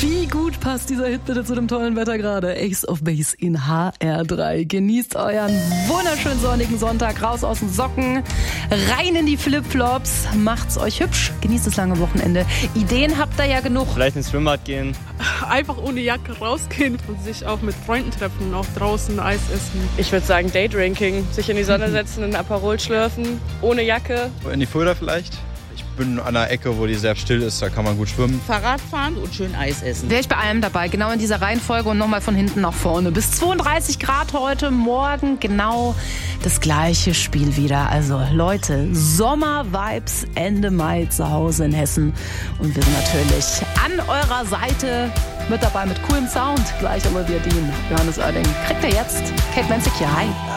Wie gut passt dieser Hit bitte zu dem tollen Wetter gerade? Ace of Base in HR3. Genießt euren wunderschön sonnigen Sonntag. Raus aus den Socken, rein in die Flipflops. Macht's euch hübsch. Genießt das lange Wochenende. Ideen habt ihr ja genug. Vielleicht ins Schwimmbad gehen. Einfach ohne Jacke rausgehen und sich auch mit Freunden treffen, auch draußen Eis essen. Ich würde sagen Daydrinking. Sich in die Sonne setzen, einen Aperol schlürfen, ohne Jacke. In die Fulda vielleicht. Ich bin an einer Ecke, wo die sehr still ist, da kann man gut schwimmen. Fahrrad fahren und schön Eis essen. Wäre ich bei allem dabei, genau in dieser Reihenfolge und nochmal von hinten nach vorne. Bis 32 Grad heute, morgen genau das gleiche Spiel wieder. Also Leute, Sommer-Vibes Ende Mai zu Hause in Hessen. Und wir sind natürlich an eurer Seite mit dabei mit coolem Sound. Gleich Olivia Dean, Johannes Oerding. Kriegt ihr jetzt Kate Manzig hier. Hi.